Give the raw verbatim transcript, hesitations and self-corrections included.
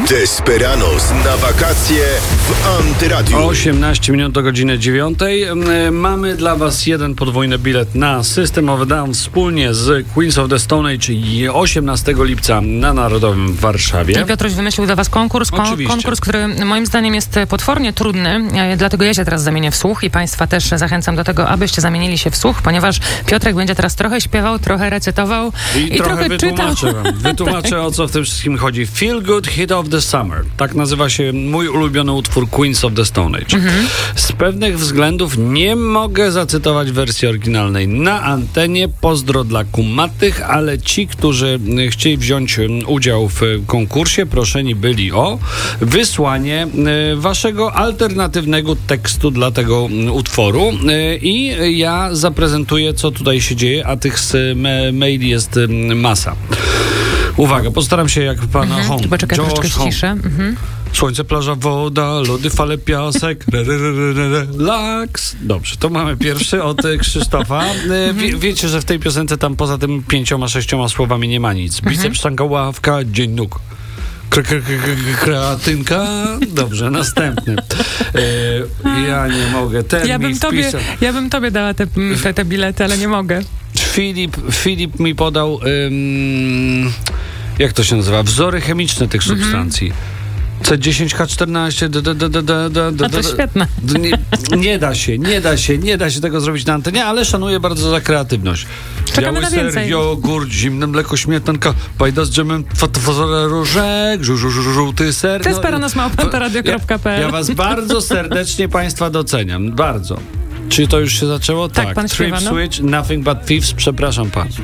Desperados na wakacje w Antyradiu. osiemnaście minut do godziny dziewiątej. Mamy dla Was jeden podwójny bilet na System of a Down wspólnie z Queens of the Stone Age osiemnastego lipca na Narodowym w Warszawie. I Piotruś wymyślił dla Was konkurs, kon- konkurs, który moim zdaniem jest potwornie trudny, dlatego ja się teraz zamienię w słuch i Państwa też zachęcam do tego, abyście zamienili się w słuch, ponieważ Piotrek będzie teraz trochę śpiewał, trochę recytował i, I, i trochę trochę wytłumaczę czytał. wam. Wytłumaczę, tak. O co w tym wszystkim chodzi. Feel Good Hit of the Summer. Tak nazywa się mój ulubiony utwór Queens of the Stone Age. Mhm. Z pewnych względów nie mogę zacytować wersji oryginalnej na antenie. Pozdro dla kumatych, ale ci, którzy chcieli wziąć udział w konkursie, proszeni byli o wysłanie waszego alternatywnego tekstu dla tego utworu i ja zaprezentuję, co tutaj się dzieje, a tych me- maili jest masa. Uwaga, postaram się jak pana Mhm. Home. Poczekaj, troszeczkę ściszę. Mhm. Słońce, plaża, woda, lody, fale, piasek, re, re, re, re, re, relaks. Dobrze, to mamy pierwszy od Krzysztofa. Wie, wiecie, że w tej piosence tam poza tym pięcioma, sześcioma słowami nie ma nic. Biceps, sztanka, ławka, dzień nóg. Kre, kre, kre, kreatynka. Dobrze, następny. E, ja nie mogę. Ten Ja mi bym, tobie, wpisał. ja bym tobie dała te, te, te bilety, ale nie mogę. Filip, Filip mi podał ym, jak to się nazywa? Wzory chemiczne tych substancji. C dziesięć H czternaście d, d, d, d, d, d, d, A to świetne. Nie, nie da się, nie da się, nie da się tego zrobić na antenie, ale szanuję bardzo za kreatywność. Czekamy Biały na ser, więcej. jogurt, zimne mleko, śmietanka, pajda z dżemem, fotofozora różek, żół, żół, żół, żółty ser. Desperados małpa antaradio kropka p l. Ja, ja was bardzo serdecznie państwa doceniam, bardzo. Czy to już się zaczęło? Tak, pan Trip śpiewa, no. Switch, Nothing But Thieves, przepraszam pan.